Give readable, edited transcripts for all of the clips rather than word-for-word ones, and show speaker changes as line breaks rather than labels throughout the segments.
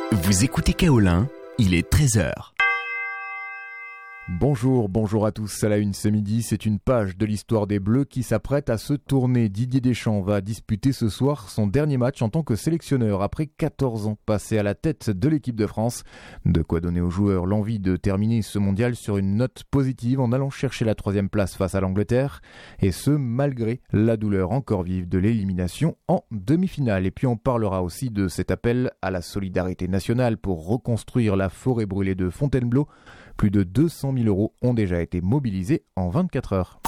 Vous écoutez Kaolin, il est 13h.
Bonjour à tous. À la une ce midi, c'est une page de l'histoire des Bleus qui s'apprête à se tourner. Didier Deschamps va disputer ce soir son dernier match en tant que sélectionneur après 14 ans passés à la tête de l'équipe de France. De quoi donner aux joueurs l'envie de terminer ce mondial sur une note positive en allant chercher la 3e place face à l'Angleterre. Et ce, malgré la douleur encore vive de l'élimination en demi-finale. Et puis on parlera aussi de cet appel à la solidarité nationale pour reconstruire la forêt brûlée de Fontainebleau. Plus de 200 000 € ont déjà été mobilisés en 24 heures.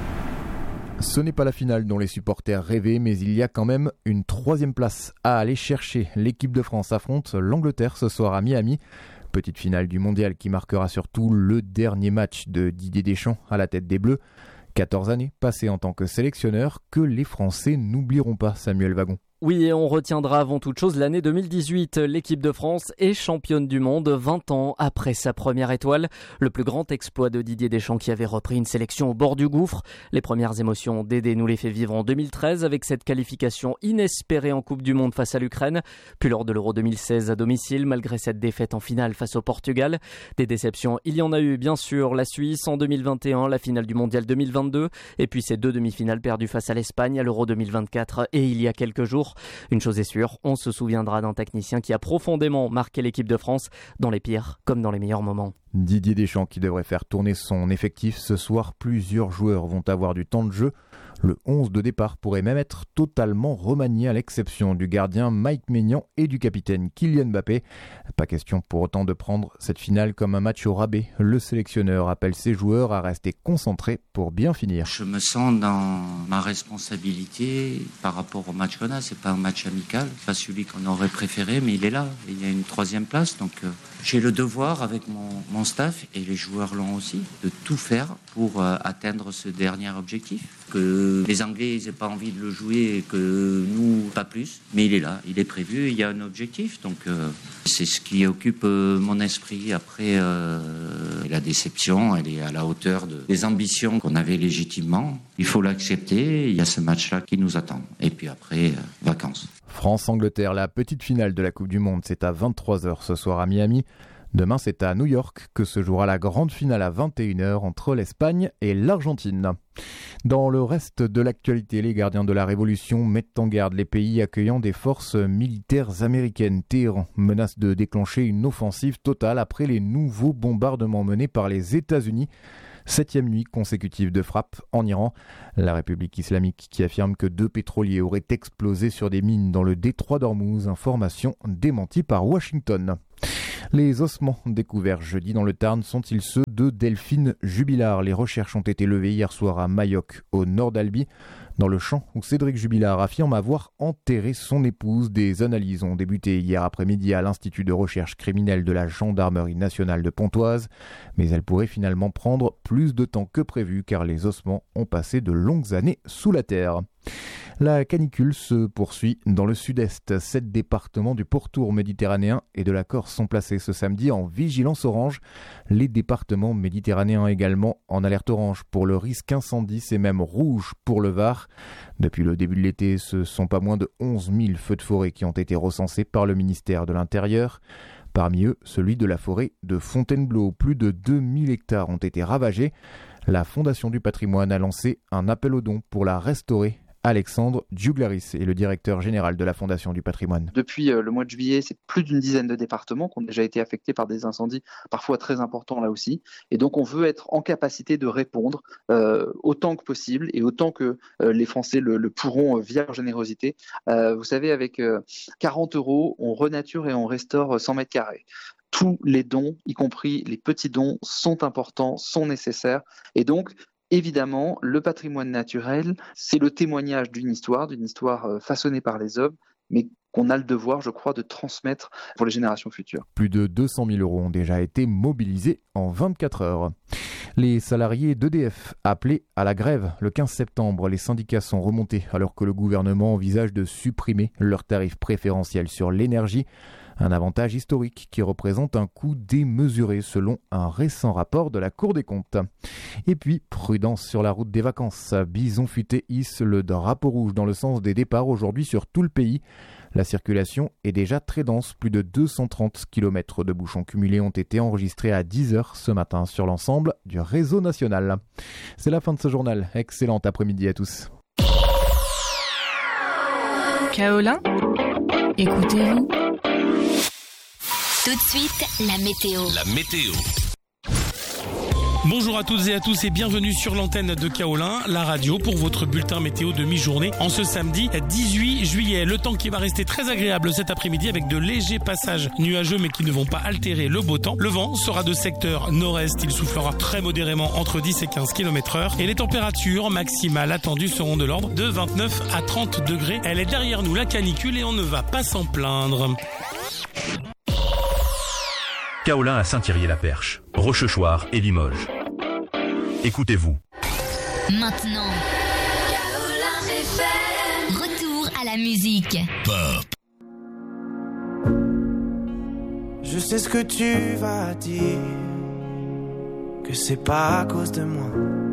Ce n'est pas la finale dont les supporters rêvaient, mais il y a quand même une 3e place à aller chercher. L'équipe de France affronte l'Angleterre ce soir à Miami. Petite finale du mondial qui marquera surtout le dernier match de Didier Deschamps à la tête des Bleus. 14 années passées en tant que sélectionneur que les Français n'oublieront pas, Samuel Wagon.
Oui, et on retiendra avant toute chose l'année 2018. L'équipe de France est championne du monde 20 ans après sa première étoile. Le plus grand exploit de Didier Deschamps qui avait repris une sélection au bord du gouffre. Les premières émotions d'Édé nous les fait vivre en 2013 avec cette qualification inespérée en Coupe du Monde face à l'Ukraine. Puis lors de l'Euro 2016 à domicile, malgré cette défaite en finale face au Portugal. Des déceptions, il y en a eu bien sûr. La Suisse en 2021, la finale du Mondial 2022. Et puis ces 2 demi-finales perdues face à l'Espagne à l'Euro 2024 et il y a quelques jours. Une chose est sûre, on se souviendra d'un technicien qui a profondément marqué l'équipe de France dans les pires comme dans les meilleurs moments.
Didier Deschamps qui devrait faire tourner son effectif ce soir. Plusieurs joueurs vont avoir du temps de jeu. Le 11 de départ pourrait même être totalement remanié à l'exception du gardien Mike Maignan et du capitaine Kylian Mbappé. Pas question pour autant de prendre cette finale comme un match au rabais. Le sélectionneur appelle ses joueurs à rester concentrés pour bien finir.
Je me sens dans ma responsabilité par rapport au match qu'on a. C'est pas un match amical, pas celui qu'on aurait préféré, mais il est là. Il y a une 3e place, donc j'ai le devoir avec mon staff, et les joueurs l'ont aussi, de tout faire pour atteindre ce dernier objectif. Que les Anglais n'aient pas envie de le jouer et que nous, pas plus. Mais il est là, il est prévu, il y a un objectif. Donc c'est ce qui occupe mon esprit. Après, la déception, elle est à la hauteur des ambitions qu'on avait légitimement. Il faut l'accepter, il y a ce match-là qui nous attend. Et puis après, vacances.
France-Angleterre, la petite finale de la Coupe du Monde, c'est à 23h ce soir à Miami. Demain, c'est à New York que se jouera la grande finale à 21h entre l'Espagne et l'Argentine. Dans le reste de l'actualité, les gardiens de la Révolution mettent en garde les pays accueillant des forces militaires américaines. Téhéran menace de déclencher une offensive totale après les nouveaux bombardements menés par les États-Unis. 7e nuit consécutive de frappe en Iran. La République islamique qui affirme que 2 pétroliers auraient explosé sur des mines dans le détroit d'Ormuz. Information démentie par Washington. Les ossements découverts jeudi dans le Tarn sont-ils ceux de Delphine Jubilard? Les recherches ont été levées hier soir à Mayoc, au nord d'Albi, dans le champ où Cédric Jubilard affirme avoir enterré son épouse. Des analyses ont débuté hier après-midi à l'Institut de recherche criminelle de la Gendarmerie nationale de Pontoise, mais elles pourraient finalement prendre plus de temps que prévu car les ossements ont passé de longues années sous la terre. La canicule se poursuit dans le sud-est. 7 départements du pourtour méditerranéen et de la Corse sont placés ce samedi en vigilance orange. Les départements méditerranéens également en alerte orange pour le risque incendie, c'est même rouge pour le Var. Depuis le début de l'été, ce sont pas moins de 11 000 feux de forêt qui ont été recensés par le ministère de l'Intérieur. Parmi eux, celui de la forêt de Fontainebleau. Plus de 2000 hectares ont été ravagés. La Fondation du patrimoine a lancé un appel aux dons pour la restaurer. Alexandre Djouglaris est le directeur général de la Fondation du patrimoine.
Depuis le mois de juillet, c'est plus d'une dizaine de départements qui ont déjà été affectés par des incendies, parfois très importants là aussi. Et donc on veut être en capacité de répondre autant que possible et autant que les Français le pourront via leur générosité. Vous savez, avec 40 €, on renature et on restaure 100 mètres carrés. Tous les dons, y compris les petits dons, sont importants, sont nécessaires. Et donc, évidemment, le patrimoine naturel, c'est le témoignage d'une histoire façonnée par les hommes, mais qu'on a le devoir, je crois, de transmettre pour les générations futures.
Plus de 200 000 € ont déjà été mobilisés en 24 heures. Les salariés d'EDF appelés à la grève le 15 septembre, les syndicats sont remontés alors que le gouvernement envisage de supprimer leurs tarifs préférentiels sur l'énergie. Un avantage historique qui représente un coût démesuré selon un récent rapport de la Cour des comptes. Et puis, prudence sur la route des vacances. Bison Futé hisse le drapeau rouge dans le sens des départs aujourd'hui sur tout le pays. La circulation est déjà très dense. Plus de 230 km de bouchons cumulés ont été enregistrés à 10h ce matin sur l'ensemble du réseau national. C'est la fin de ce journal. Excellent après-midi à tous.
Kaolin, écoutez-vous.
Tout de suite, la météo.
La météo. Bonjour à toutes et à tous et bienvenue sur l'antenne de Kaolin, la radio pour votre bulletin météo de mi-journée en ce samedi 18 juillet. Le temps qui va rester très agréable cet après-midi avec de légers passages nuageux mais qui ne vont pas altérer le beau temps. Le vent sera de secteur nord-est, il soufflera très modérément entre 10 et 15 km/h et les températures maximales attendues seront de l'ordre de 29 à 30 degrés. Elle est derrière nous la canicule et on ne va pas s'en plaindre.
Kaolin à Saint-Thierry-la-Perche, Rochechouart et Limoges. Écoutez-vous.
Maintenant, retour à la musique.
Pop.
Je sais ce que tu vas dire, que c'est pas à cause de moi,